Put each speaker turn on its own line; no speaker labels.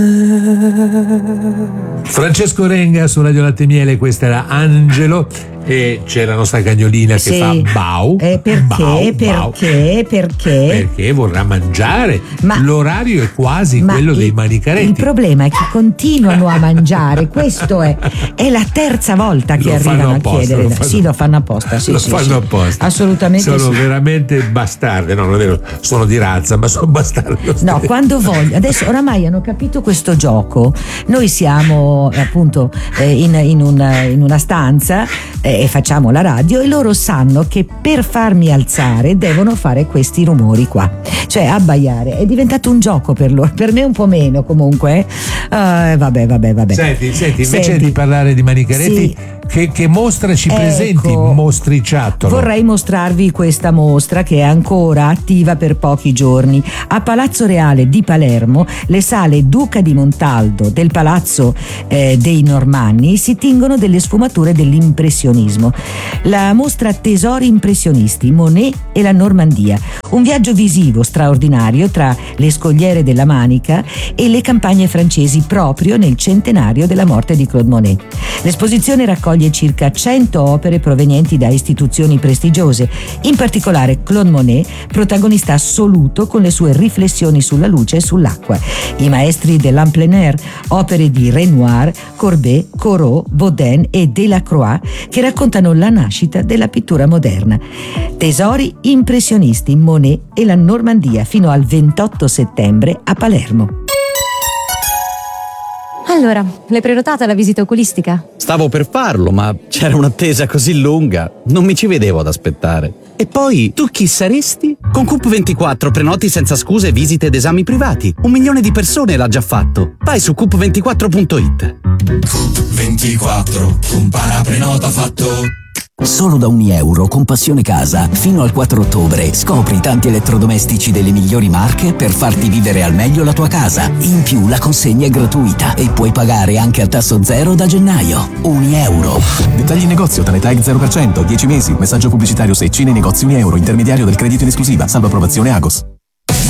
Francesco Renga su Radio Latte Miele, questa era Angelo e c'è la nostra cagnolina che fa bau.
Perché?
Bau.
Perché?
Perché vorrà mangiare.
Ma
l'orario è quasi quello dei manicaretti.
Il problema è che continuano a mangiare. Questo è la terza volta che arrivano a chiedere. Lo fanno apposta. Sì,
fanno apposta.
Assolutamente.
Sono veramente bastarde. No, non è vero, sono di razza, ma sono bastardi.
No, quando voglio. Adesso oramai hanno capito questo gioco. Noi siamo appunto in una stanza e facciamo la radio, e loro sanno che per farmi alzare devono fare questi rumori qua, cioè abbaiare. È diventato un gioco per loro, per me un po' meno comunque. Vabbè.
Senti, invece di parlare di manicaretti, che mostra ci presenti, mostriciattolo?
Vorrei mostrarvi questa mostra che è ancora attiva per pochi giorni. A Palazzo Reale di Palermo, le sale Duca di Montaldo del Palazzo dei Normanni si tingono delle sfumature dell'impressionismo. La mostra Tesori impressionisti, Monet e la Normandia, un viaggio visivo straordinario tra le scogliere della Manica e le campagne francesi proprio nel centenario della morte di Claude Monet. L'esposizione raccoglie circa 100 opere provenienti da istituzioni prestigiose, in particolare Claude Monet, protagonista assoluto con le sue riflessioni sulla luce e sull'acqua, i maestri dell'en plein air, opere di Renoir, Courbet, Corot, Baudin e Delacroix che raccontano la nascita della pittura moderna. Tesori impressionisti, Monet e la Normandia, fino al 28 settembre a Palermo.
Allora, l'hai prenotata la visita oculistica?
Stavo per farlo, ma c'era un'attesa così lunga, non mi ci vedevo ad aspettare. E poi, tu chi saresti? Con Coop24 prenoti senza scuse visite ed esami privati. 1 milione di persone l'ha già fatto. Vai su coop24.it.
Coop24, un paraprenota fatto.
Solo da €1 con Passione Casa, fino al 4 ottobre, scopri tanti elettrodomestici delle migliori marche per farti vivere al meglio la tua casa. In più la consegna è gratuita e puoi pagare anche a tasso zero da gennaio. €1.
Dettagli in negozio, Tanetag 0%, 10 mesi, messaggio pubblicitario se nei negozi €1, intermediario del credito in esclusiva, salvo approvazione Agos.